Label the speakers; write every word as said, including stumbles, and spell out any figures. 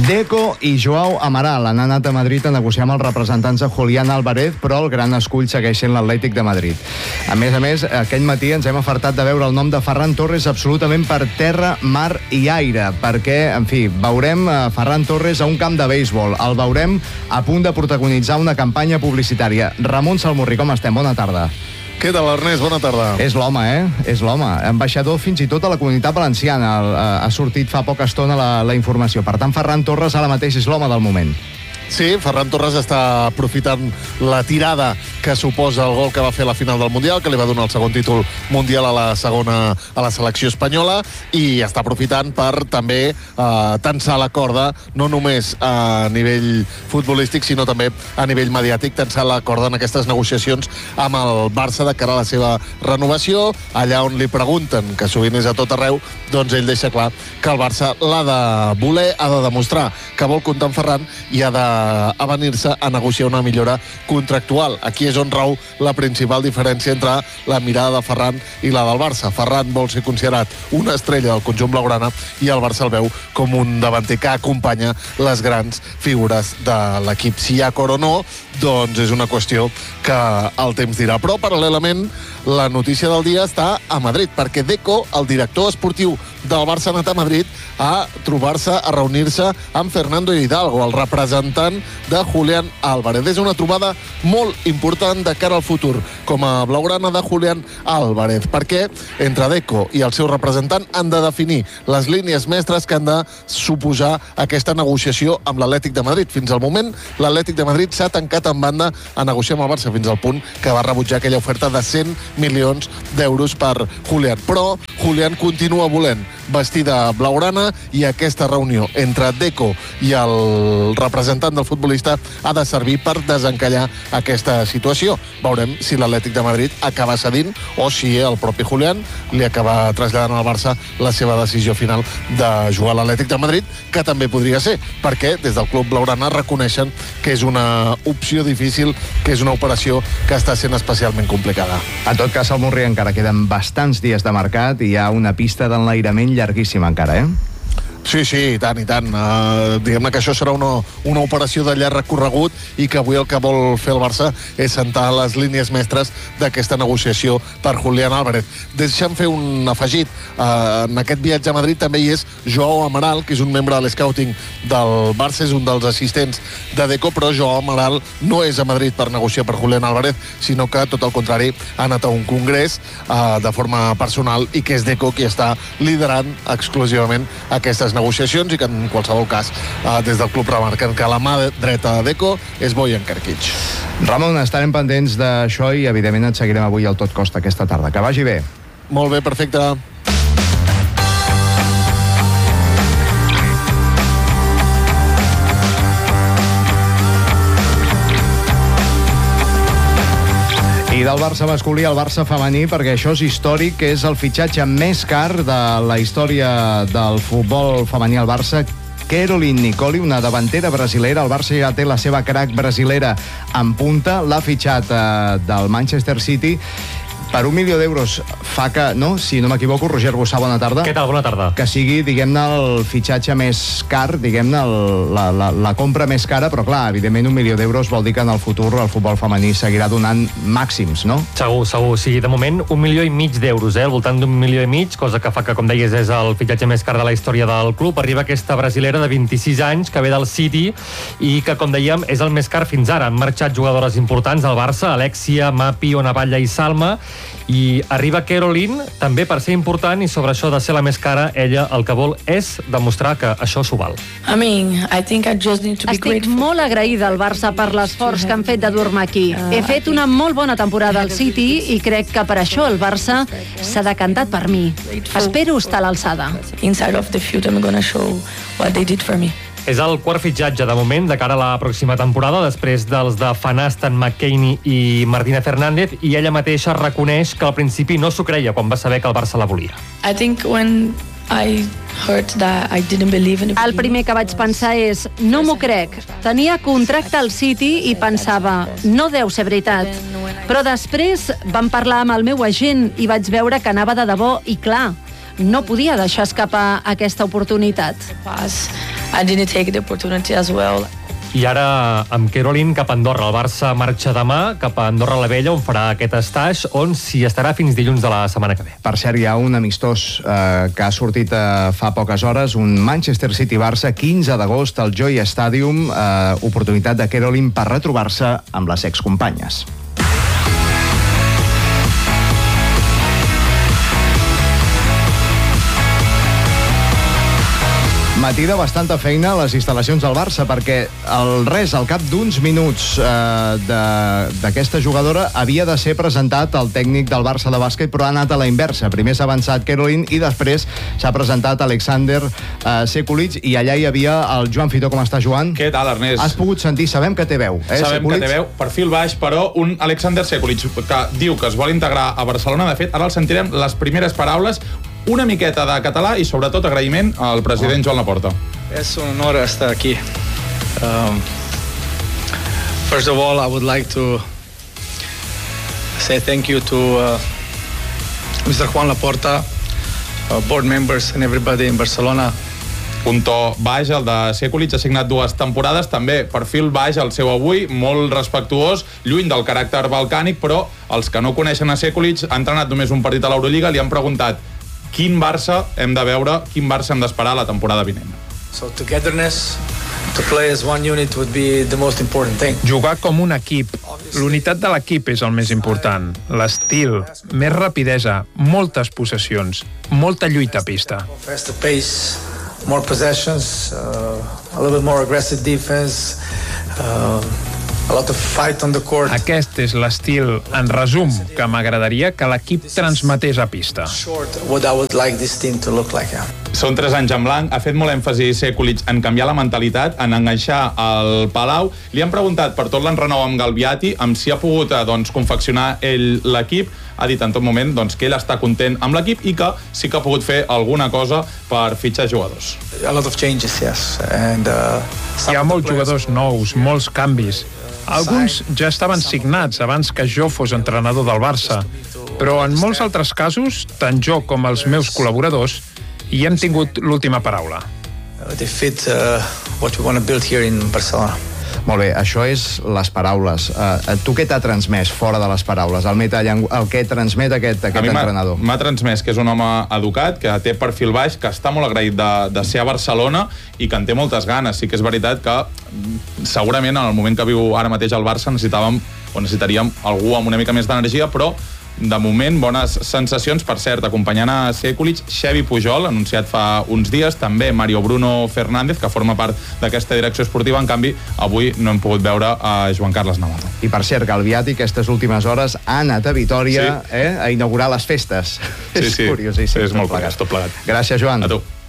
Speaker 1: Deco i Joao Amaral han anat a Madrid a negociar amb els representants de Julián Álvarez, però el gran escull segueix sent l'Atlètic de Madrid. A més a més, aquell matí ens hem afartat de veure el nom de Ferran Torres absolutament per terra, mar i aire, perquè, en fi, veurem Ferran Torres a un camp de béisbol, el veurem a punt de protagonitzar una campanya publicitària. Ramon Salmurri, com estem? Bona tarda.
Speaker 2: Què tal, Ernest? Bona tarda.
Speaker 1: És l'home, eh? És l'home. Ambaixador fins i tot a la Comunitat Valenciana. Ha sortit fa poca estona la, la informació. Per tant, Ferran Torres ara mateix és l'home del moment.
Speaker 2: Sí, Ferran Torres està aprofitant la tirada que suposa el gol que va fer a la final del Mundial, que li va donar el segon títol mundial a la segona a la selecció espanyola, i està aprofitant per també eh, tensar la corda, no només a nivell futbolístic, sinó també a nivell mediàtic, tensar la corda en aquestes negociacions amb el Barça de cara a la seva renovació. Allà on li pregunten, que sovint és a tot arreu, doncs ell deixa clar que el Barça l'ha de voler, ha de demostrar que vol comptar amb Ferran i ha de a venir-se a negociar una millora contractual. Aquí és on rau la principal diferència entre la mirada de Ferran i la del Barça. Ferran vol ser considerat una estrella del conjunt blaugrana i el Barça el veu com un davanter que acompanya les grans figures de l'equip. Si hi ha acord o no, doncs és una qüestió que el temps dirà. Però, paral·lelament, la notícia del dia està a Madrid, perquè Deco, el director esportiu del Barça, ha anat a Madrid a trobar-se, a reunir-se amb Fernando Hidalgo, el representant de Julián Álvarez. És una trobada molt important de cara al futur com a blaugrana de Julián Álvarez, perquè entre Deco i el seu representant han de definir les línies mestres que han de suposar aquesta negociació amb l'Atlètic de Madrid. Fins al moment, l'Atlètic de Madrid s'ha tancat en banda a negociar amb el Barça fins al punt que va rebutjar aquella oferta de cent milions d'euros per Julián. Però Julián continua volent vestir de blaugrana i aquesta reunió entre Deco i el representant del futbolista ha de servir per desencallar aquesta situació. Veurem si l'Atlètic de Madrid acaba cedint o si el propi Julián li acaba traslladant al Barça la seva decisió final de jugar a l'Atlètic de Madrid, que també podria ser, perquè des del club blaugrana reconeixen que és una opció difícil, que és una operació que està sent especialment complicada.
Speaker 1: En tot cas, al Murri encara queden bastants dies de mercat i hi ha una pista d'enlairament llarguíssima encara, eh?
Speaker 2: Sí, sí, i tant, i tant. Uh, diguem-ne que això serà una, una operació de llarg recorregut i que avui el que vol fer el Barça és sentar les línies mestres d'aquesta negociació per Julián Álvarez. Deixa'm fer un afegit. Uh, en aquest viatge a Madrid també hi és Joao Amaral, que és un membre de l'escouting del Barça, és un dels assistents de Deco, però Joao Amaral no és a Madrid per negociar per Julián Álvarez, sinó que, tot el contrari, ha anat a un congrés uh, de forma personal i que és Deco qui està liderant exclusivament aquestes negociacions i que en qualsevol cas eh, des del club remarquen que la mà dreta de Deco és Bojan Krkić.
Speaker 1: Ramon, estarem pendents d'això i evidentment et seguirem avui al Tot Costa aquesta tarda. Que vagi bé.
Speaker 2: Molt bé, perfecte.
Speaker 1: I del Barça masculí al Barça femení, perquè això és històric, que és el fitxatge més car de la història del futbol femení al Barça. Caroline Nicoli, una davantera brasilera. El Barça ja té la seva crack brasilera en punta. L'ha fitxat eh, del Manchester City per un milió d'euros. Fa que, no? Si no m'equivoco, Roger Gossà, bona tarda.
Speaker 3: Què tal? Bona tarda.
Speaker 1: Que sigui, diguem-ne, el fitxatge més car, diguem-ne, la, la, la compra més cara, però clar, evidentment un milió d'euros vol dir que en el futur el futbol femení seguirà donant màxims, no?
Speaker 3: Segur, segur. Sí, de moment, un milió i mig d'euros, eh? Al voltant d'un milió i mig, cosa que fa que, com deies, és el fitxatge més car de la història del club. Arriba aquesta brasilera de vint-i-sis anys, que ve del City, i que, com dèiem, és el més car fins ara. Han marxat jugadores importants al Barça, Alexia, Mapi, Onaballa i Salma, i arriba Caroline també per ser important, i sobre això de ser la més cara, ella el que vol és demostrar que això s'ho val.
Speaker 4: I mean, I think I just need to be
Speaker 5: Estic
Speaker 4: grateful.
Speaker 5: molt agraïda al Barça per l'esforç que han fet de dur-me aquí. He fet una molt bona temporada al City i crec que per això el Barça s'ha decantat per mi. Espero estar a l'alçada.
Speaker 4: Inside of the field, I'm gonna show what they did for me.
Speaker 3: És el quart fitxatge de moment de cara a la pròxima temporada, després dels de Van Asten, McKennie i Martina Fernández, i ella mateixa reconeix que al principi no s'ho creia quan va saber que el Barça la volia.
Speaker 4: I think when I heard that, I didn't believe in it.
Speaker 5: El primer que vaig pensar és, no m'ho crec. Tenia contracte al City i pensava, no deu ser veritat. Però després vam parlar amb el meu agent i vaig veure que anava de debò i clar, no podia deixar escapar aquesta oportunitat.
Speaker 4: I didn't take the opportunity as well.
Speaker 3: I ara, amb Caroline, cap a Andorra. El Barça marxa demà cap a Andorra la Vella, on farà aquest estatge, on s'hi estarà fins dilluns de la setmana que ve.
Speaker 1: Per cert, hi ha un amistós eh, que ha sortit eh, fa poques hores, un Manchester City-Barça, quinze d'agost, al Joy Stadium, eh, oportunitat de Caroline per retrobar-se amb les excompanyes. Matí de bastanta feina a les instal·lacions del Barça, perquè el res, al cap d'uns minuts eh, d'aquesta jugadora, havia de ser presentat el tècnic del Barça de bàsquet, però ha anat a la inversa. Primer s'ha avançat Caroline i després s'ha presentat Alexander eh, Sekulic, i allà hi havia el Joan Fitó. Com està, Joan?
Speaker 6: Què tal, Ernest?
Speaker 1: Has pogut sentir, sabem que té veu. Eh,
Speaker 6: sabem
Speaker 1: Sekulic?
Speaker 6: que té veu, perfil baix, però un Alexander Sekulic que diu que es vol integrar a Barcelona. De fet, ara el sentirem les primeres paraules, una miqueta de català i sobretot agraïment al president Joan Laporta.
Speaker 7: Es un honor estar aquí. Um, first of all, I would like to say thank you to uh, mister Juan Laporta, uh, board members and everybody in Barcelona.
Speaker 6: Un to baix, el de Sekulic, ha signat dues temporades, també perfil baix el seu avui, molt respectuós, lluny del caràcter balcànic, però els que no coneixen a Sekulic, ha entrenat només un partit a l'Eurolliga, li han preguntat quin Barça hem de veure, quin Barça hem d'esperar la temporada vinent.
Speaker 7: So togetherness, to play as one unit would be the most important thing.
Speaker 8: Jugar com un equip. L'unitat de l'equip és el més important. L'estil, més rapidesa, moltes possessions, molta lluita a pista.
Speaker 7: Faster pace, more possessions, uh, a little bit more aggressive defense, uh, a lot of fight on the court.
Speaker 8: Aquest és l'estil, en resum, que m'agradaria que l'equip transmetés a pista.
Speaker 7: Short, what I would like this team to look like. Yeah.
Speaker 6: Són tres anys en blanc, ha fet molt èmfasi Sekulic en canviar la mentalitat, en enganxar el Palau. Li han preguntat per tot l'enrenou amb Galbiati, amb si ha pogut doncs, confeccionar ell l'equip. Ha dit en tot moment doncs, que ell està content amb l'equip i que sí que ha pogut fer alguna cosa per fitxar jugadors.
Speaker 7: A lot of changes, yes. And, uh,
Speaker 8: Hi ha molts jugadors nous, molts canvis. Alguns ja estaven signats abans que jo fos entrenador del Barça, però en molts altres casos, tant jo com els meus col·laboradors, hi hem tingut l'última paraula.
Speaker 7: They fit uh, what we want to build here in Barcelona.
Speaker 1: Molt bé, això és les paraules. Uh, tu què t'ha transmès fora de les paraules? El, metallengu... el que transmet aquest, aquest entrenador?
Speaker 6: M'ha transmès que és un home educat, que té perfil baix, que està molt agraït de, de ser a Barcelona i que en té moltes ganes. Sí que és veritat que segurament en el moment que viu ara mateix al Barça necessitàvem o necessitaríem algú amb una mica més d'energia, però de moment, bones sensacions. Per cert, acompanyant a Sekulic, Xevi Pujol, anunciat fa uns dies, també Mario Bruno Fernández, que forma part d'aquesta direcció esportiva. En canvi, avui no hem pogut veure a Joan Carles Navarro.
Speaker 1: I per cert, Galbiati, aquestes últimes hores, ha anat a Vitòria sí. eh, a inaugurar les festes.
Speaker 6: Sí,
Speaker 1: és
Speaker 6: sí.
Speaker 1: curiosíssim.
Speaker 6: Sí, és molt curiós, tot plegat.
Speaker 1: Gràcies, Joan.
Speaker 6: A tu.